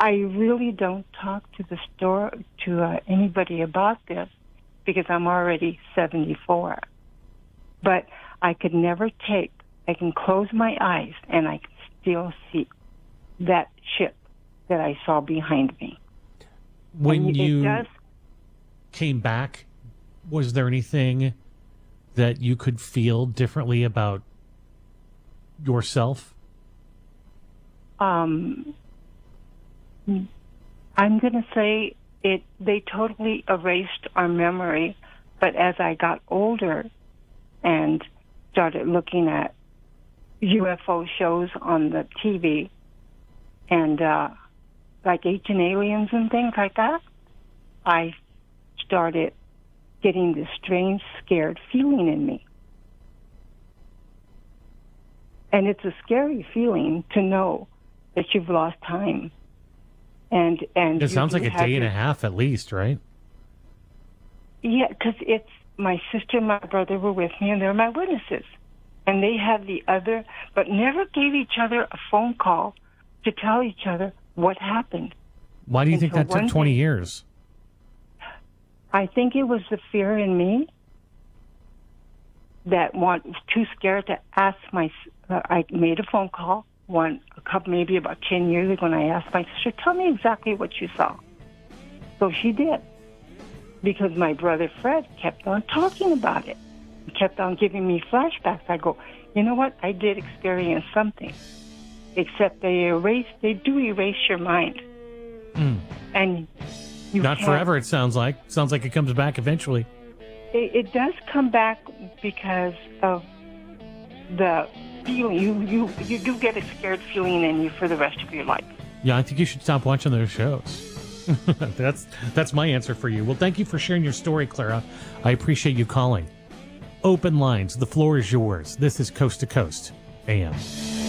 I really don't talk to anybody about this because I'm already 74. But I could never I can close my eyes and I can still see that ship that I saw behind me. When you came back, was there anything that you could feel differently about yourself? I'm going to say they totally erased our memory, but as I got older and started looking at UFO shows on the TV and like Ancient Aliens and things like that, I started getting this strange, scared feeling in me. And it's a scary feeling to know that you've lost time. And it sounds like a day and a half at least, right? Yeah, because it's my sister and my brother were with me, and they're my witnesses. And they had but never gave each other a phone call to tell each other what happened. Why do you think that took 20 years? I think it was the fear in me that too scared to ask I made a phone call maybe about 10 years ago, and I asked my sister, tell me exactly what you saw. So she did, because my brother Fred kept on talking about it. He kept on giving me flashbacks. I go, you know what? I did experience something, except they do erase your mind. And not forever, it sounds like. Sounds like it comes back eventually. It does come back because of the feeling. You do get a scared feeling in you for the rest of your life. Yeah, I think you should stop watching those shows. That's my answer for you. Well, thank you for sharing your story, Clara. I appreciate you calling. Open lines. The floor is yours. This is Coast to Coast AM.